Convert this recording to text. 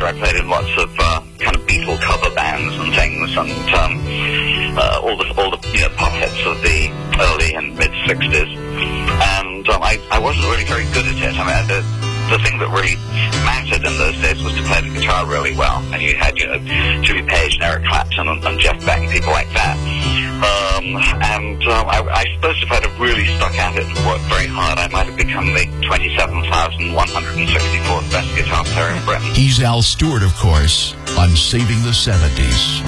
teenager, I played in lots of kind of Beatle cover bands and things, and all the pop hits of the early and mid '60s. And I wasn't really very good at it. I mean, the thing that really mattered in those days was to play the guitar really well. And you had, Jimmy Page and Eric Clapton and Jeff Beck and people like that. I suppose if I'd have really stuck at it and worked very hard, I might have become the 27,164th best guitar player in Britain. He's Al Stewart, of course, on Saving the '70s.